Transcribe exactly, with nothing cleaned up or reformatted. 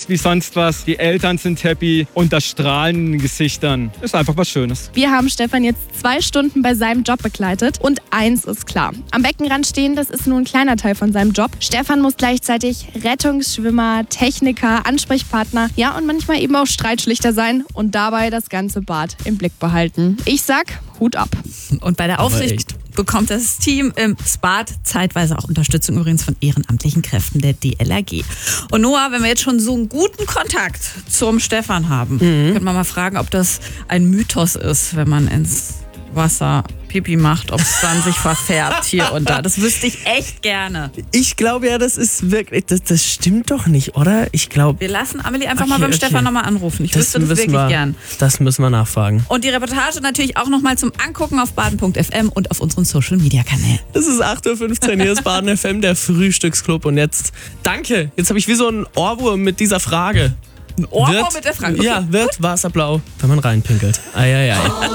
wie sonst was. Die Eltern sind happy und das Strahlen in den Gesichtern ist einfach was Schönes. Wir haben Stefan jetzt zwei Stunden bei seinem Job begleitet und eins ist klar. Am Beckenrand stehen, das ist nur ein kleiner Teil von seinem Job. Stefan muss gleichzeitig Rettungsschwimmer, Techniker, Ansprechpartner, ja und manchmal eben auch Streitschlichter sein und dabei das ganze Bad im Blick behalten. Ich sag, Hut ab. Und bei der Aufsicht bekommt das Team im Spat zeitweise auch Unterstützung übrigens von ehrenamtlichen Kräften der D L R G. Und Noah, wenn wir jetzt schon so einen guten Kontakt zum Stefan haben, mhm. könnte man mal fragen, ob das ein Mythos ist, wenn man ins Wasser Pipi macht, ob es dann sich verfärbt hier und da. Das wüsste ich echt gerne. Ich glaube ja, das ist wirklich, das, das stimmt doch nicht, oder? Ich glaube. Wir lassen Amelie einfach okay, mal beim okay. Stefan nochmal anrufen. Ich das wüsste das wirklich wir, gern. Das müssen wir nachfragen. Und die Reportage natürlich auch nochmal zum Angucken auf baden punkt f m und auf unseren Social-Media-Kanälen. Es ist acht Uhr fünfzehn, hier ist Baden F M, der Frühstücksclub. Und jetzt, danke, jetzt habe ich wie so einen Ohrwurm mit dieser Frage. Ein Ohrwurm wird, mit der Frage? Okay. Ja, wird Wasser blau, wenn man reinpinkelt. Eieiei.